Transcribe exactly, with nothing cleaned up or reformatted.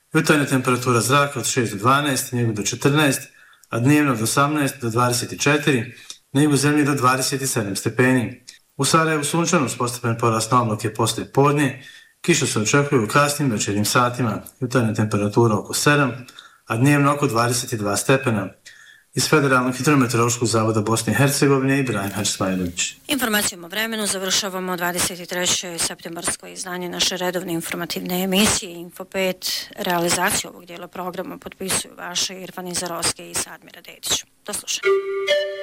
Jutarnja temperatura zraka od šest do dvanaest, na jugu do četrnaest, a dnevno od osamnaest do dvadeset četiri, na jugu zemlje do dvadeset sedam stepeni. U Sarajevu sunčano s postepen porast na obloke poslije podne, kiša se očekuje u kasnim večernjim satima, jutarnja temperatura oko sedam, a dnevno oko dvadeset dva stepena. Iz Federalnog hidrometeorološkog zavoda Bosne i Hercegovine Ibrahim Hadžismajlović. Informacijom o vremenu završavamo dvadeset treće septembarsko izdanje naše redovne informativne emisije Info pet. Realizaciju ovog dijela programa potpisuju vaše Irfan Izarovski i Sadmira Dedić. Do slušanja.